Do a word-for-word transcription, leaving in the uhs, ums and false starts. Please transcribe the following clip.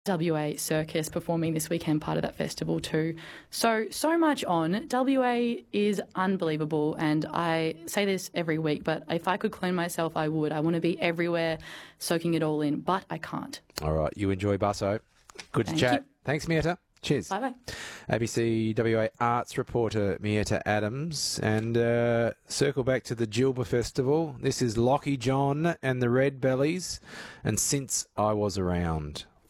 W A Circus performing this weekend, part of that festival too. So, so much on. W A is unbelievable, and I say this every week, but if I could clone myself, I would. I want to be everywhere, soaking it all in, but I can't. All right, you enjoy Busso. Good Thank to chat. you. Thanks, Mieta. Cheers. Bye-bye. A B C W A arts reporter Mieta Adams. And uh, circle back to the Gilba Festival. This is Lockie John and the Red Bellies, and Since I Was Around.